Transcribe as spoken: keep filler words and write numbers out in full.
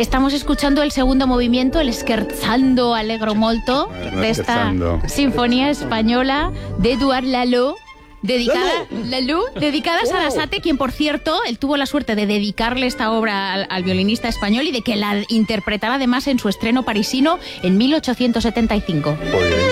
Estamos escuchando el segundo movimiento, el Scherzando Allegro Molto, Bueno, de esta scherzando. sinfonía española de Édouard Lalo. Dedicada, Lalo, dedicada a Sarasate, quien por cierto, él tuvo la suerte de dedicarle esta obra al, al violinista español y de que la interpretara además en su estreno parisino en mil ochocientos setenta y cinco. Muy bien.